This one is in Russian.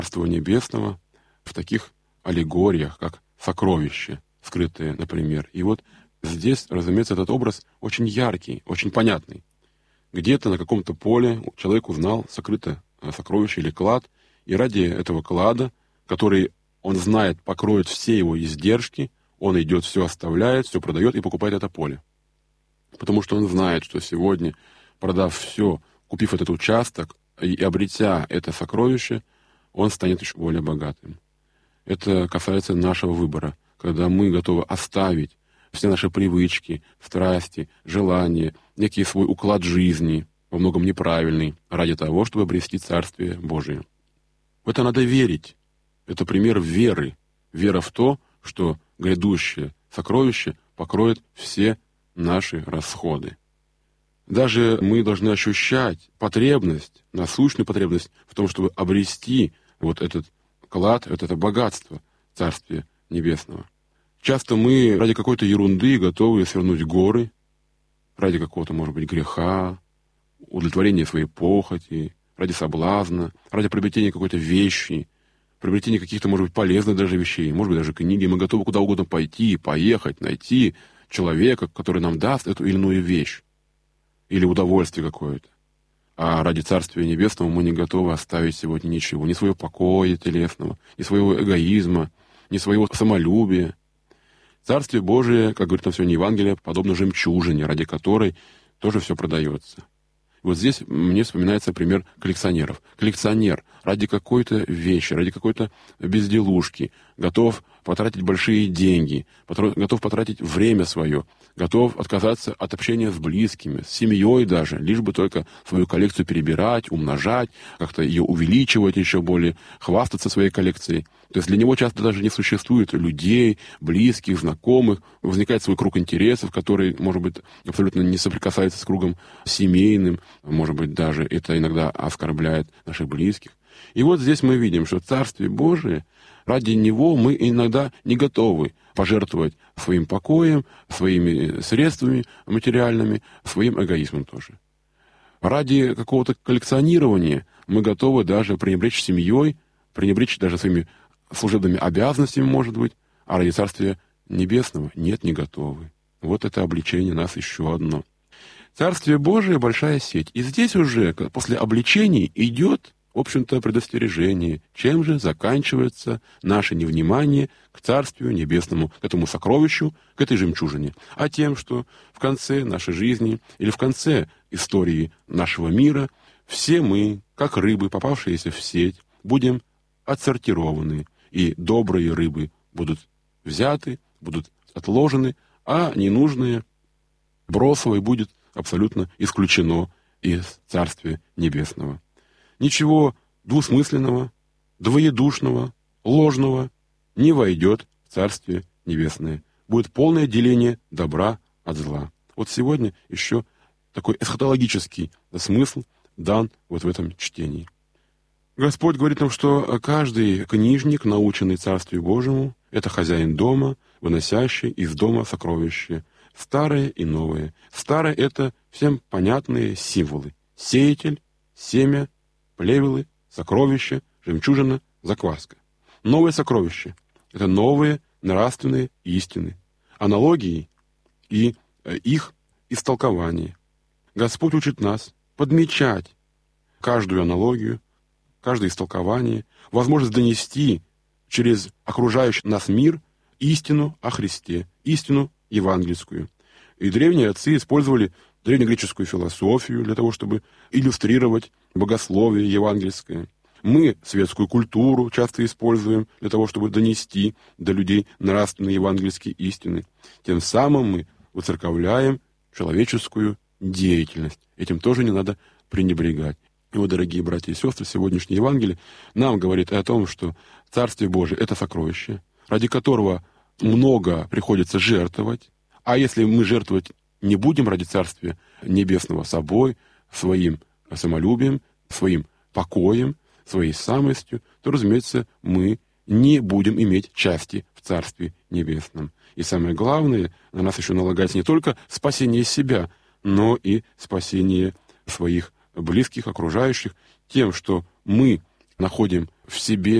Царства Небесного в таких аллегориях, как сокровище, скрытое, например. И вот здесь, разумеется, этот образ очень яркий, очень понятный. Где-то на каком-то поле человек узнал сокрытое сокровище или клад, и ради этого клада, который он знает покроет все его издержки, он идет, все оставляет, все продает и покупает это поле. Потому что он знает, что сегодня, продав все, купив этот участок и обретя это сокровище, он станет еще более богатым. Это касается нашего выбора, когда мы готовы оставить все наши привычки, страсти, желания, некий свой уклад жизни, во многом неправильный, ради того, чтобы обрести Царствие Божие. В это надо верить. Это пример веры. Вера в то, что грядущее сокровище покроет все наши расходы. Даже мы должны ощущать потребность, насущную потребность в том, чтобы обрести вот этот клад, это богатство Царствия Небесного. Часто мы ради какой-то ерунды готовы свернуть горы, ради какого-то, может быть, греха, удовлетворения своей похоти, ради соблазна, ради приобретения какой-то вещи, приобретения каких-то, может быть, полезных даже вещей, может быть, даже книги. Мы готовы куда угодно пойти, поехать, найти человека, который нам даст эту или иную вещь или удовольствие какое-то. А ради Царствия Небесного мы не готовы оставить сегодня ничего, ни своего покоя телесного, ни своего эгоизма, ни своего самолюбия. Царствие Божие, как говорит нам сегодня Евангелие, подобно жемчужине, ради которой тоже все продается. И вот здесь мне вспоминается пример коллекционеров. Коллекционер ради какой-то вещи, ради какой-то безделушки готов потратить большие деньги, готов потратить время свое, готов отказаться от общения с близкими, с семьей даже, лишь бы только свою коллекцию перебирать, умножать, как-то ее увеличивать еще более, хвастаться своей коллекцией. То есть для него часто даже не существует людей, близких, знакомых, возникает свой круг интересов, который, может быть, абсолютно не соприкасается с кругом семейным, может быть, даже это иногда оскорбляет наших близких. И вот здесь мы видим, что Царствие Божие, ради него мы иногда не готовы пожертвовать своим покоем, своими средствами материальными, своим эгоизмом тоже. Ради какого-то коллекционирования мы готовы даже пренебречь семьей, пренебречь даже своими служебными обязанностями, может быть, а ради Царствия Небесного нет, не готовы. Вот это обличение нас еще одно. Царствие Божие — большая сеть. И здесь уже после обличений идет, в общем-то, предостережение, чем же заканчивается наше невнимание к Царствию Небесному, к этому сокровищу, к этой жемчужине, а тем, что в конце нашей жизни или в конце истории нашего мира все мы, как рыбы, попавшиеся в сеть, будем отсортированы, и добрые рыбы будут взяты, будут отложены, а ненужные, бросовые, будет абсолютно исключено из Царствия Небесного. Ничего двусмысленного, двоедушного, ложного не войдет в Царствие Небесное. Будет полное деление добра от зла. Вот сегодня еще такой эсхатологический смысл дан вот в этом чтении. Господь говорит нам, что каждый книжник, наученный Царствию Божьему, это хозяин дома, выносящий из дома сокровища, старое и новое. Старое — это всем понятные символы. Сеятель, семя, плевелы, сокровища, жемчужина, закваска. Новое сокровище — это новые нравственные истины, аналогии и их истолкование. Господь учит нас подмечать каждую аналогию, каждое истолкование, возможность донести через окружающий нас мир истину о Христе, истину евангельскую. И древние отцы использовали древнегреческую философию для того, чтобы иллюстрировать богословие евангельское. Мы светскую культуру часто используем для того, чтобы донести до людей нравственные евангельские истины. Тем самым мы воцерковляем человеческую деятельность. Этим тоже не надо пренебрегать. И вот, дорогие братья и сестры, сегодняшнее Евангелие нам говорит о том, что Царствие Божие — это сокровище, ради которого много приходится жертвовать. А если мы жертвовать не будем ради Царствия Небесного собой, своим самолюбием, своим покоем, своей самостью, то, разумеется, мы не будем иметь части в Царстве Небесном. И самое главное, на нас еще налагается не только спасение себя, но и спасение своих близких, окружающих, тем, что мы находим в себе